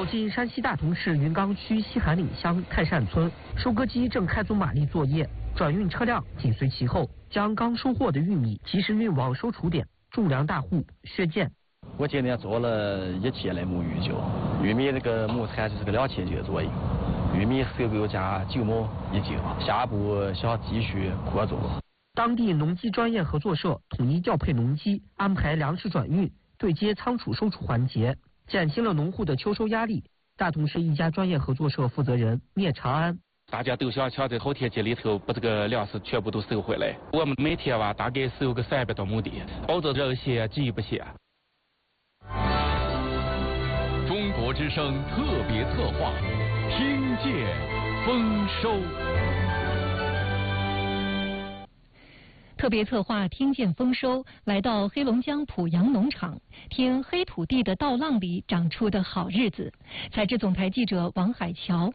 走进山西大同市云冈区西韩岭乡泰善村，收割机正开足马力作业，转运车辆紧随其后，将刚收获的玉米及时运往收储点，种粮大户薛建。 我今年做了1期的木玉酒，玉米那个木产就是个2千斤左右，玉米收购价9亩1斤，下一步想继续扩种。 当地农机专业合作社统一调配农机，安排粮食转运、对接仓储收储环节，减轻了农户的秋收压力。大同市一家专业合作社负责人聂长安。 大家都想抢在好天气里头把这个粮食全部都收回来。我们每天大概收个300多亩地，保证人闲鸡不闲。 中国之声特别策划，听见丰收。 特别策划听见丰收，来到黑龙江濮阳农场，听黑土地的稻浪里长出的好日子。采制总台记者王海桥。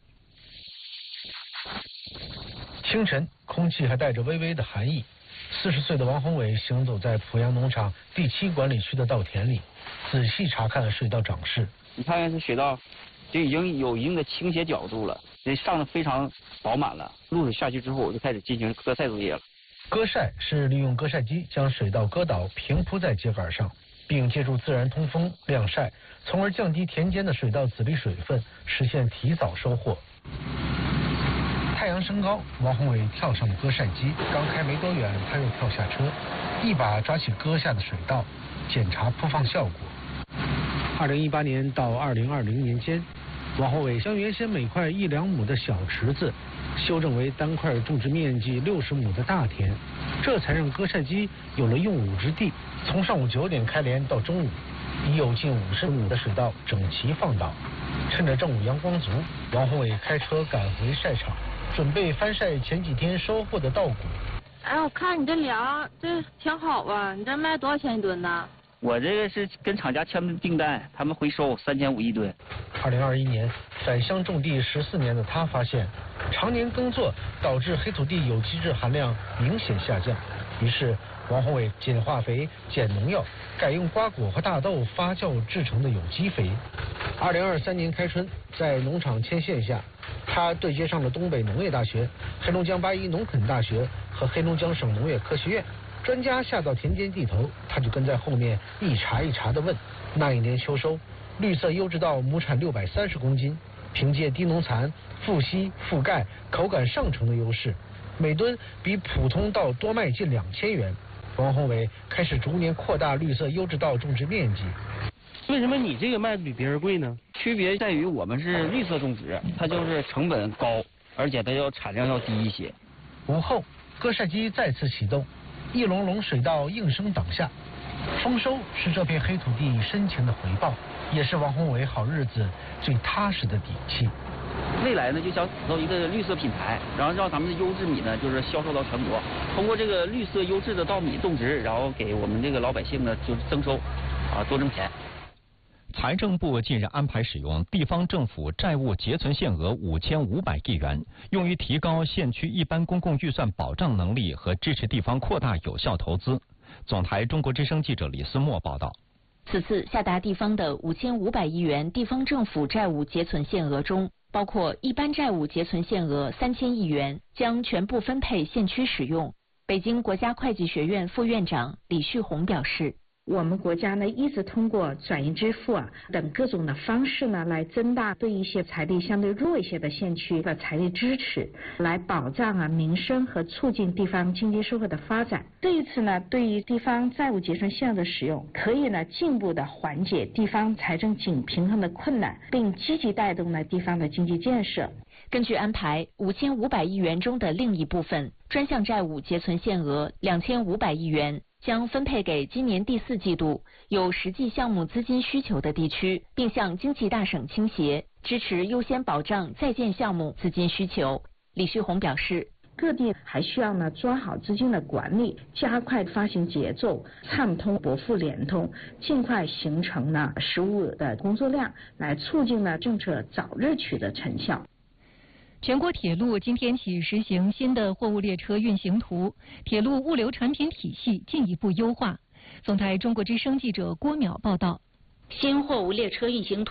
清晨，空气还带着微微的寒意。40岁的王宏伟行走在濮阳农场第7管理区的稻田里，仔细查看了水稻长势。 你看这水稻就已经有一定的倾斜角度了，这上的非常饱满了。露水下去之后，我就开始进行割晒作业了。 割晒是利用割晒机将水稻割倒，平铺在秸秆上，并借助自然通风晾晒，从而降低田间的水稻籽粒水分，实现提早收获。太阳升高，王宏伟跳上了割晒机，刚开没多远，他又跳下车，一把抓起割下的水稻，检查铺放效果。2018年到2020年间，王宏伟将原先每块1、2亩的小池子修正为单块种植面积60亩的大田，这才让割晒机有了用武之地。从上午9点开镰到中午，已有近50亩的水稻整齐放倒。趁着正午阳光足，王宏伟开车赶回晒场，准备翻晒前几天收获的稻谷。 哎，我看你这粮这挺好啊，你这卖多少钱一吨呢？ 我这个是跟厂家签的订单，他们回收3500一吨。 2021年返乡种地14年的他发现，常年耕作导致黑土地有机质含量明显下降，于是王宏伟减化肥、减农药，改用瓜果和大豆发酵制成的有机肥。2023年开春，在农场牵线下，他对接上了东北农业大学、黑龙江8一农垦大学和黑龙江省农业科学院。专家下到田间地头，他就跟在后面一茬一茬地问。那一年秋收，绿色优质稻亩产630公斤，凭借低农残、富硒、富钙、口感上乘的优势，每吨比普通稻多卖近2000元。王宏伟开始逐年扩大绿色优质稻种植面积。 为什么你这个卖的比别人贵呢？ 区别在于我们是绿色种植，它就是成本高，而且它要产量要低一些。 午后，割晒机再次启动，一垄垄水稻应声倒下。丰收是这片黑土地深情的回报，也是王宏伟好日子最踏实的底气。 未来呢，就想打造一个绿色品牌，然后让咱们的优质米呢，就是销售到全国。通过这个绿色优质的稻米种植，然后给我们这个老百姓呢，就是增收，多挣钱。 财政部近日安排使用地方政府债务结存限额5500亿元，用于提高县区一般公共预算保障能力和支持地方扩大有效投资。总台中国之声记者李思墨报道。 此次下达地方的5500亿元地方政府债务结存限额中，包括一般债务结存限额3000亿元，将全部分配县区使用。北京国家会计学院副院长李旭红表示， 我们国家呢一直通过转移支付等各种的方式呢，来增大对一些财力相对弱一些的县区的财力支持，来保障民生和促进地方经济社会的发展。这一次呢，对于地方债务结存限额的使用，可以呢进一步的缓解地方财政紧平衡的困难，并积极带动呢地方的经济建设。 根据安排，5500亿元中的另一部分专项债务结存限额2500亿元。将分配给今年第4季度有实际项目资金需求的地区，并向经济大省倾斜，支持优先保障在建项目资金需求。李旭红表示， 各地还需要呢抓好资金的管理，加快发行节奏，畅通拨付联通，尽快形成呢实务的工作量，来促进呢政策早日取得成效。 全国铁路今天起实行新的货物列车运行图，铁路物流产品体系进一步优化。总台中国之声记者郭淼报道。 新货物列车运行图